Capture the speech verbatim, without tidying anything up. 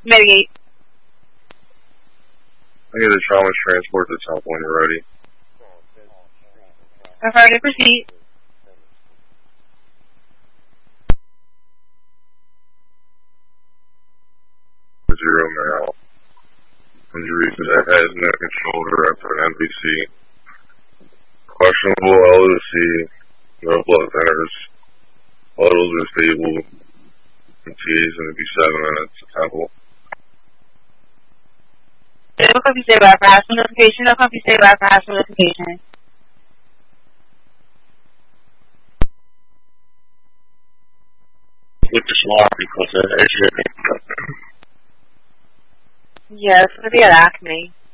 Mitigate. I get a trauma transport to Temple when you're ready. Affirmative, proceed. Zero male. Injuries to the head, neck, and shoulder after an N B C. Questionable L O C. No blood thinners. Vitals are stable. T A's going to be seven minutes to Temple. No copy, stay by for hospital notification. No copy, stay by for hospital notification. With the smart because of the Yes, it'll be at Acme.